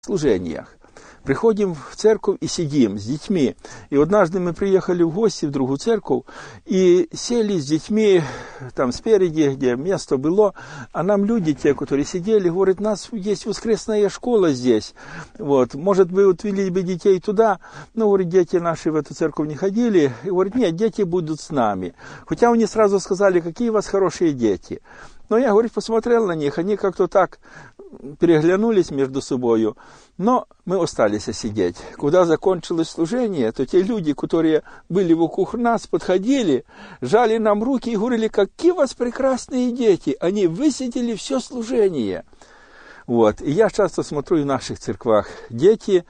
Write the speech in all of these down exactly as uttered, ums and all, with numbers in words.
служениях. Приходим в церковь и сидим с детьми. И однажды мы приехали в гости в другую церковь и сели с детьми там спереди, где место было. А нам люди, те, которые сидели, говорят, у нас есть воскресная школа здесь. Вот. Может, вы отвели бы детей туда? Ну, говорит, дети наши в эту церковь не ходили. И говорит, нет, дети будут с нами. Хотя они сразу сказали, какие у вас хорошие дети. Но я, говорит, посмотрел на них, они как-то так переглянулись между собою, но мы остались сидеть. Когда закончилось служение, то те люди, которые были вокруг нас, подходили, жали нам руки и говорили, какие у вас прекрасные дети, они высидели все служение. Вот. И я часто смотрю в наших церквах, дети,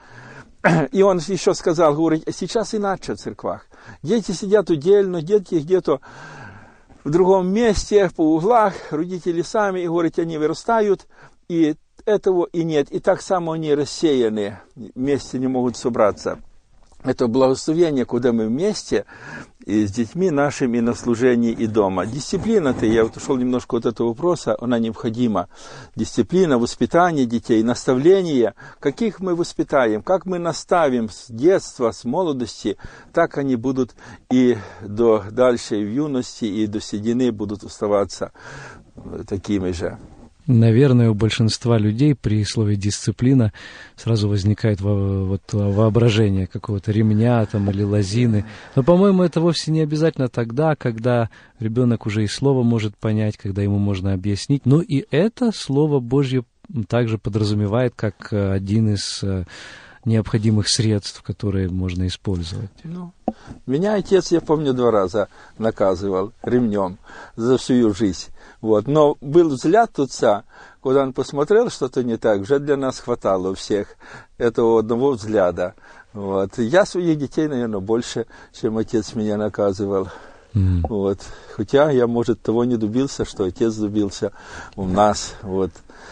и он еще сказал, говорит, сейчас иначе в церквах. Дети сидят удельно, дети где-то в другом месте, по углах, родители сами, и, говорит, они вырастают, и этого и нет. И так само они рассеяны, вместе не могут собраться. Это благословение, куда мы вместе и с детьми нашими на служении и дома. Дисциплина-то, я вот ушел немножко от этого вопроса, она необходима. Дисциплина, воспитание детей, наставление. Каких мы воспитаем, как мы наставим с детства, с молодости, так они будут и до дальше, в юности, и до седины будут оставаться такими же. Наверное, у большинства людей при слове «дисциплина» сразу возникает во, вот, воображение какого-то ремня там, или лозины. Но, по-моему, это вовсе не обязательно тогда, когда ребенок уже и слово может понять, когда ему можно объяснить. Но и это Слово Божье также подразумевает как один из необходимых средств, которые можно использовать. Ну, меня отец, я помню, два раза наказывал ремнем за всю жизнь. Вот. Но был взгляд отца, когда он посмотрел, что-то не так, уже для нас хватало у всех этого одного взгляда. Вот. Я своих детей, наверное, больше, чем отец меня наказывал. Mm. Вот. Хотя я, может, того не добился, что отец добился у нас. Вот.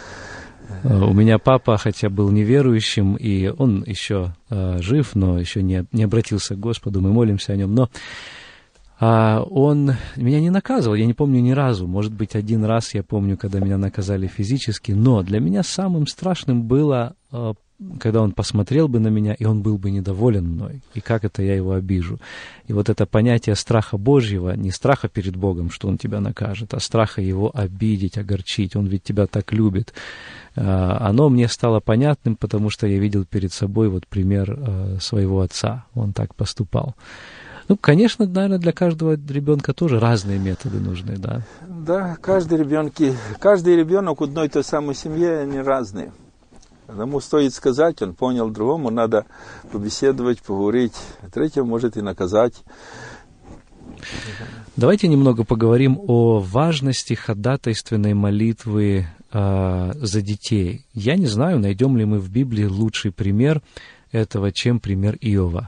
У меня папа, хотя был неверующим, и он еще э, жив, но еще не, не обратился к Господу, мы молимся о нем, но э, он меня не наказывал, я не помню ни разу, может быть, один раз я помню, когда меня наказали физически, но для меня самым страшным было, э, когда он посмотрел бы на меня, и он был бы недоволен мной, и как это я его обижу. И вот это понятие страха Божьего, не страха перед Богом, что он тебя накажет, а страха его обидеть, огорчить, он ведь тебя так любит, оно мне стало понятным, потому что я видел перед собой вот пример своего отца, он так поступал. Ну, конечно, наверное, для каждого ребенка тоже разные методы нужны, да? Да, каждый, ребенки, каждый ребенок в одной и той самой семье, они разные. Одному стоит сказать, он понял, другому надо побеседовать, поговорить, третьему может и наказать. Давайте немного поговорим о важности ходатайственной молитвы э, за детей. Я не знаю, найдем ли мы в Библии лучший пример этого, чем пример Иова.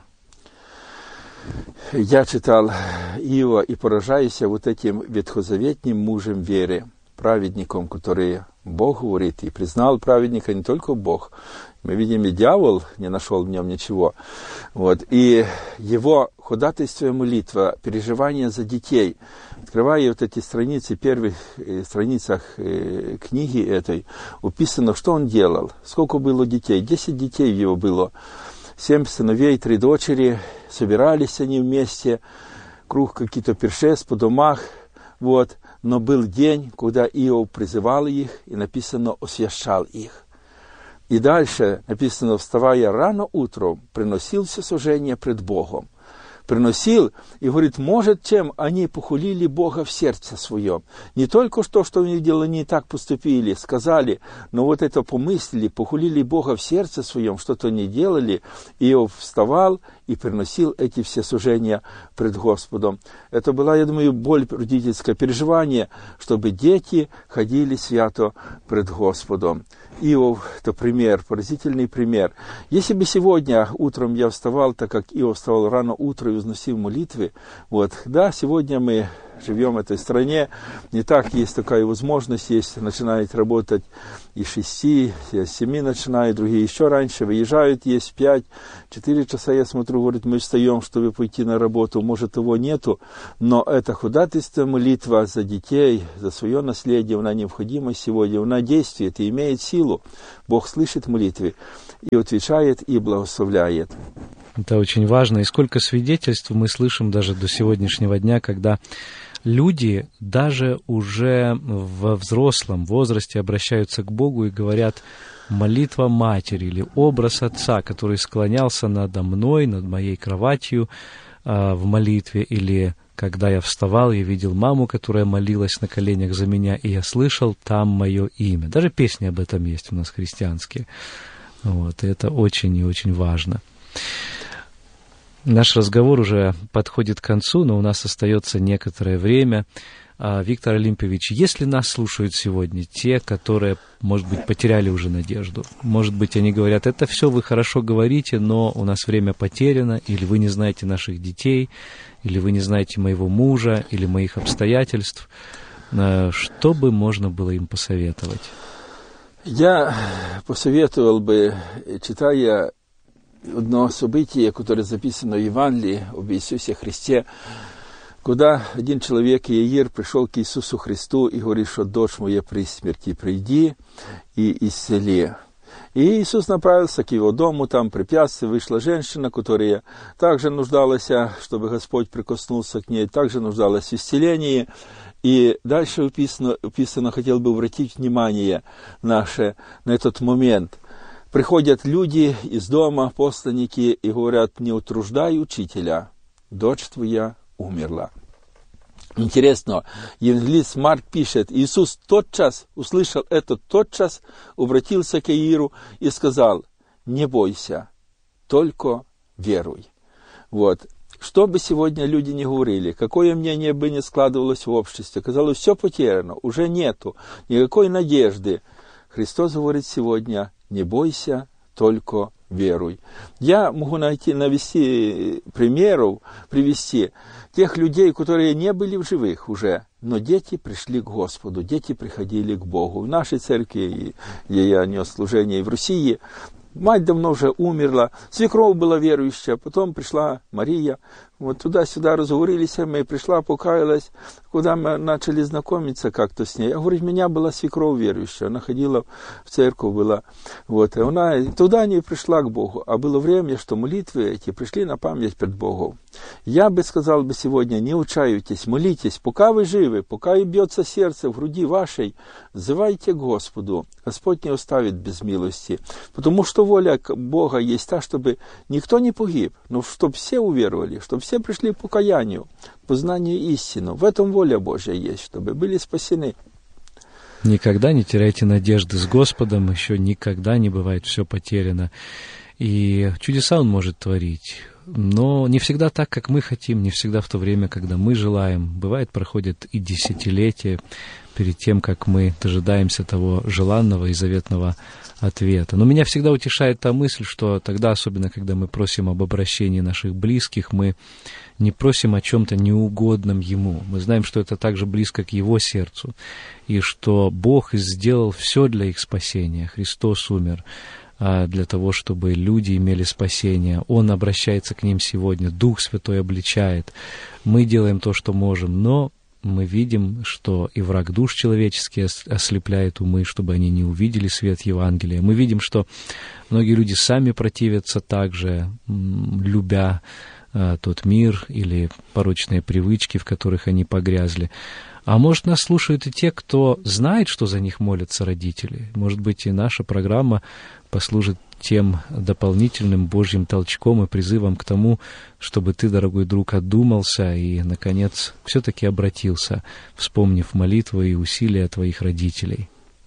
Я читал Иова и поражаюсь вот этим ветхозаветным мужем веры, праведником, который Бог говорит, и признал праведника не только Бог. Мы видим, и дьявол не нашел в нем ничего. Вот. И его ходатайство, молитва, переживание за детей. Открывая вот эти страницы, первых э, страницах э, книги этой, описано, что он делал, сколько было детей. Десять детей его было. Семь сыновей, три дочери. Собирались они вместе, круг какие-то пиршеств по домах. Вот. Но был день, когда Иов призывал их, и написано, освящал их. И дальше написано, вставая рано утром, приносил все служение пред Богом. Приносил и говорит, может, чем они похулили Бога в сердце своем. Не только то, что они делали, не так поступили, сказали, но вот это помыслили, похулили Бога в сердце своем, что-то не делали. Иов вставал и приносил эти все служения пред Господом. Это была, я думаю, боль родительское переживание, чтобы дети ходили свято пред Господом. Иов – это пример, поразительный пример. Если бы сегодня утром я вставал, так как Иов вставал рано утром и возносил молитвы, вот, да, сегодня мы живем в этой стране, не так есть такая возможность, есть, начинает работать и шести, и семи начинают, другие еще раньше выезжают, есть пять, четыре часа, я смотрю, говорит, мы встаем, чтобы пойти на работу, может, его нету, но это ходатайство, молитва за детей, за свое наследие, она необходима сегодня, она действует и имеет силу, Бог слышит молитвы. и отвечает, и благословляет. Это очень важно. И сколько свидетельств мы слышим даже до сегодняшнего дня, когда люди даже уже во взрослом возрасте обращаются к Богу и говорят: молитва матери или образ отца, который склонялся надо мной, над моей кроватью э, в молитве, или когда я вставал, я видел маму, которая молилась на коленях за меня, и я слышал там мое имя. Даже песни об этом есть у нас христианские. Вот, и это очень и очень важно. Наш разговор уже подходит к концу, но у нас остается некоторое время. Виктор Олимпович, если нас слушают сегодня те, которые, может быть, потеряли уже надежду, может быть, они говорят: это все вы хорошо говорите, но у нас время потеряно, или вы не знаете наших детей, или вы не знаете моего мужа, или моих обстоятельств, что бы можно было им посоветовать? Я посоветовал бы, читая одно событие, которое записано в Евангелии об Иисусе Христе, когда один человек, Иаир, пришел к Иисусу Христу и говорит, что дочь моя при смерти, приди и исцели. И Иисус направился к его дому, там препятствие, вышла женщина, которая также нуждалась, чтобы Господь прикоснулся к ней, также нуждалась в исцелении. И дальше написано, написано, хотел бы обратить внимание наше на этот момент. Приходят люди из дома, посланники, и говорят: не утруждай учителя, дочь твоя умерла. Интересно, евангелист Марк пишет: Иисус тотчас услышал это, тотчас обратился к Иаиру и сказал: не бойся, только веруй. Вот. Что бы сегодня люди не говорили, какое мнение бы ни складывалось в обществе, казалось, все потеряно, уже нету никакой надежды. Христос говорит сегодня: не бойся, только веруй. Я могу найти, навести примеров, привести тех людей, которые не были в живых уже, но дети пришли к Господу, дети приходили к Богу. В нашей церкви, где я нес служение, и в России, мать давно уже умерла, свекровь была верующая, потом пришла Мария, вот туда-сюда разговорились мы, пришла, покаялась, куда мы начали знакомиться как-то с ней. А говорит, у меня была свекровь верующая, она ходила в церковь, была, вот, и она туда не пришла к Богу, а было время, что молитвы эти пришли на память пред Богом. Я бы сказал бы сегодня: не учайтесь, молитесь, пока вы живы, пока и бьется сердце в груди вашей, взывайте к Господу, Господь не оставит без милости, потому что воля Бога есть та, чтобы никто не погиб, но чтобы все уверовали, чтобы все пришли к покаянию, к познанию истины. В этом воля Божья есть, чтобы были спасены. Никогда не теряйте надежды с Господом, еще никогда не бывает все потеряно. И чудеса Он может творить, но не всегда так, как мы хотим, не всегда в то время, когда мы желаем. Бывает, проходит и десятилетия перед тем, как мы дожидаемся того желанного и заветного ответа. Но меня всегда утешает та мысль, что тогда, особенно когда мы просим об обращении наших близких, мы не просим о чем-то неугодном Ему. Мы знаем, что это также близко к Его сердцу, и что Бог сделал все для их спасения. Христос умер для того, чтобы люди имели спасение. Он обращается к ним сегодня, Дух Святой обличает. Мы делаем то, что можем, но мы видим, что и враг душ человеческих ослепляет умы, чтобы они не увидели свет Евангелия. Мы видим, что многие люди сами противятся также, любя а, тот мир или порочные привычки, в которых они погрязли. А может, нас слушают и те, кто знает, что за них молятся родители. Может быть, и наша программа послужит тем дополнительным Божьим толчком и призывом к тому, чтобы ты, дорогой друг, одумался и, наконец, все-таки обратился, вспомнив молитвы и усилия твоих родителей.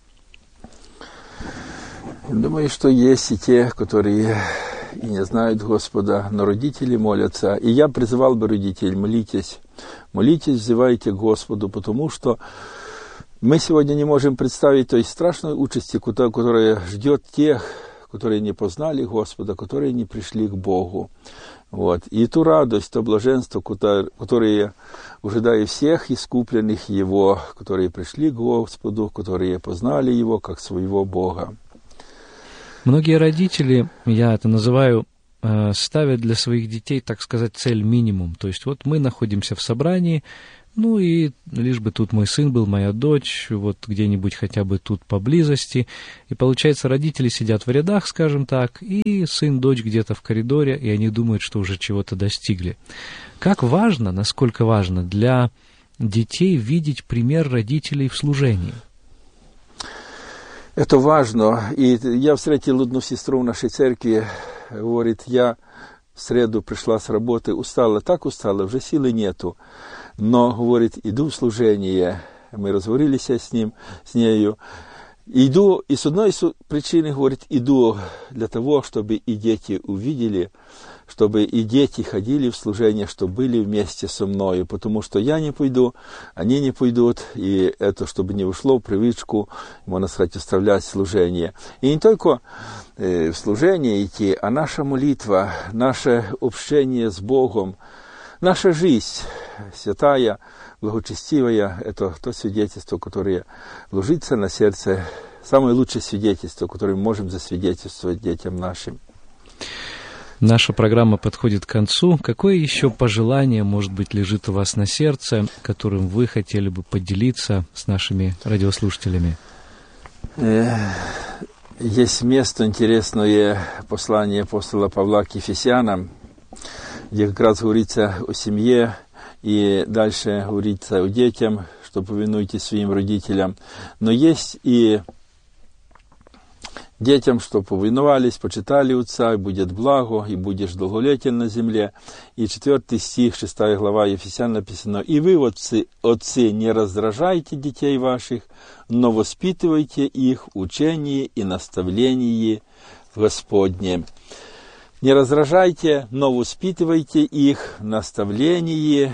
Думаю, что есть и те, которые и не знают Господа, но родители молятся. И я призывал бы родителей: молитесь, молитесь, взывайте к Господу, потому что мы сегодня не можем представить той страшной участи, которая ждет тех, которые не познали Господа, которые не пришли к Богу. Вот. И ту радость, то блаженство, которые ожидают всех искупленных Его, которые пришли к Господу, которые познали Его как своего Бога. Многие родители, я это называю, ставят для своих детей, так сказать, цель минимум. То есть вот мы находимся в собрании, Ну и лишь бы тут мой сын был, моя дочь, вот где-нибудь хотя бы тут поблизости. И получается, родители сидят в рядах, скажем так, и сын, дочь где-то в коридоре, и они думают, что уже чего-то достигли. Как важно, насколько важно для детей видеть пример родителей в служении? Это важно. И я встретил одну сестру в нашей церкви, говорит, я в среду пришла с работы, устала, так устала, уже силы нету. Но, говорит, иду в служение. Мы разговорились с ним, с нею. Иду, и с одной причины, говорит, иду для того, чтобы и дети увидели, чтобы и дети ходили в служение, чтобы были вместе со мною, потому что я не пойду, они не пойдут, и это, чтобы не ушло в привычку, можно сказать, оставлять служение. И не только э, в служение идти, а наша молитва, наше общение с Богом, наша жизнь святая, благочестивая, это то свидетельство, которое ложится на сердце, самое лучшее свидетельство, которое мы можем засвидетельствовать детям нашим. Наша программа подходит к концу. Какое еще пожелание, может быть, лежит у вас на сердце, которым вы хотели бы поделиться с нашими радиослушателями? Есть место интересное, послание апостола Павла к Ефесянам, где как раз говорится о семье, и дальше говорится о детям, что повинуйтесь своим родителям. Но есть и детям, что повиновались, почитали отца, и будет благо, и будешь долголетен на земле. И четвертый стих, шестая глава Ефесян написано: «И вы, отцы, отцы, не раздражайте детей ваших, но воспитывайте их в учении и наставлении в Господне». Не раздражайте, но воспитывайте их в наставлении,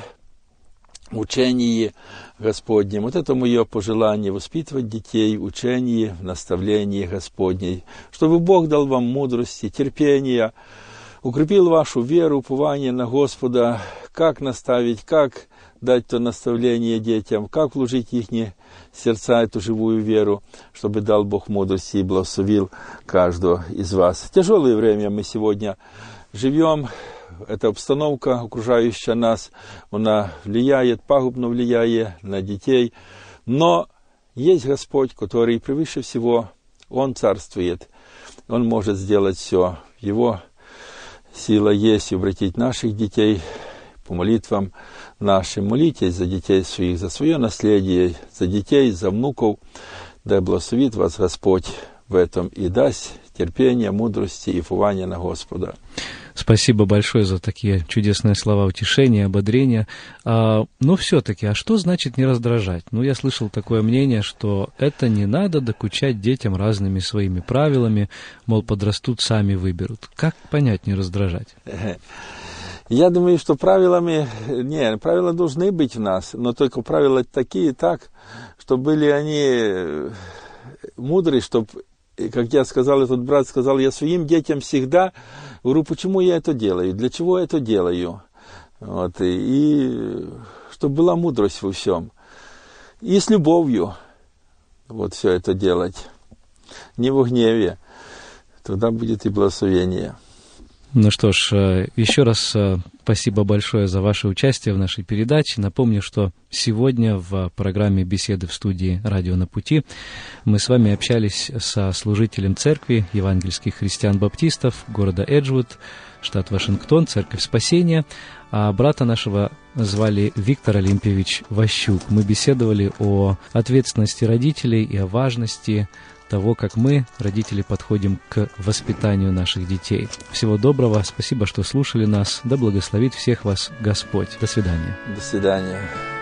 учении Господнем. Вот это мое пожелание, воспитывать детей в учении, в наставлении Господней, чтобы Бог дал вам мудрости, терпения, укрепил вашу веру, упование на Господа, как наставить, как дать то наставление детям, как вложить в их сердца эту живую веру, чтобы дал Бог мудрости и благословил каждого из вас. В тяжелое время мы сегодня живем. Эта обстановка, окружающая нас, она влияет, пагубно влияет на детей. Но есть Господь, который превыше всего, Он царствует. Он может сделать все. Его сила есть обратить наших детей по молитвам нашим. Молитесь за детей своих, за свое наследие, за детей, за внуков. Да благословит вас Господь в этом и даст терпение, мудрости и упование на Господа. Спасибо большое за такие чудесные слова утешения, ободрения. А, но все-таки, а что значит не раздражать? Ну, я слышал такое мнение, что это не надо докучать детям разными своими правилами, мол, подрастут, сами выберут. Как понять не раздражать? Я думаю, что правилами... Не, правила должны быть в нас, но только правила такие так, чтобы были они мудрые, чтобы... Как я сказал, этот брат сказал, я своим детям всегда говорю, почему я это делаю, для чего я это делаю. Вот, и, и чтобы была мудрость во всем. И с любовью вот все это делать. Не в гневе. Тогда будет и благословение. Ну что ж, еще раз спасибо большое за ваше участие в нашей передаче. Напомню, что сегодня в программе «Беседы в студии Радио на пути» мы с вами общались со служителем церкви евангельских христиан-баптистов города Эджвуд, штат Вашингтон, Церковь Спасения. А брата нашего звали Виктор Олимпиевич Ващук. Мы беседовали о ответственности родителей и о важности того, как мы, родители, подходим к воспитанию наших детей. Всего доброго, спасибо, что слушали нас. Да благословит всех вас Господь. До свидания. До свидания.